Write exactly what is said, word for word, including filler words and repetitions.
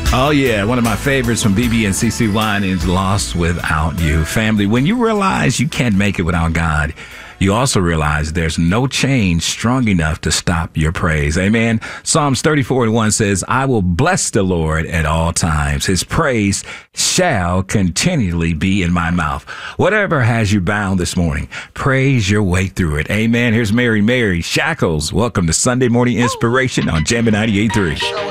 Oh, yeah. One of my favorites from B B and C C Winans, Lost Without You. Family, when you realize you can't make it without God, you also realize there's no chain strong enough to stop your praise. Amen. Psalms thirty-four and one says, I will bless the Lord at all times. His praise shall continually be in my mouth. Whatever has you bound this morning, praise your way through it. Amen. Here's Mary Mary Shackles. Welcome to Sunday Morning Inspiration on Jammin' ninety-eight point three.